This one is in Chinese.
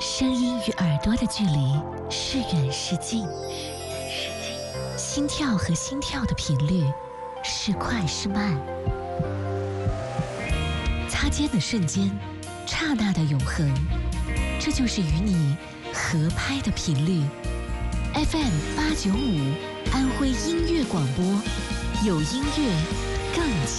声音与耳朵的距离是远是近，心跳和心跳的频率是快是慢，擦肩的瞬间，刹那的永恒，这就是与你合拍的频率。FM895安徽音乐广播，有音乐更近。